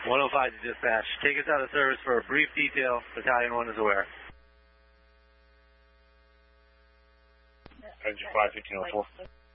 105 to dispatch. Take us out of service for a brief detail. Battalion 1 is aware. Engine 5, 1504.